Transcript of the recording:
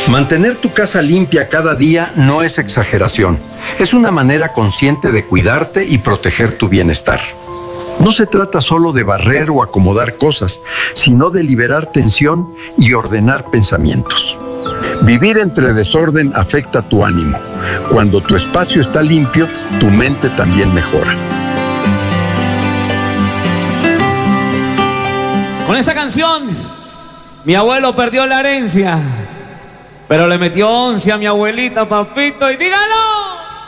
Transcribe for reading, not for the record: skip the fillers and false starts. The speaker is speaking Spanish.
Mantener tu casa limpia cada día no es exageración. Es una manera consciente de cuidarte y proteger tu bienestar. No se trata solo de barrer o acomodar cosas, sino de liberar tensión y ordenar pensamientos. Vivir entre desorden afecta tu ánimo. Cuando tu espacio está limpio, tu mente también mejora. Con esta canción, mi abuelo perdió la herencia, pero le metió 11 a mi abuelita, papito, y dígalo.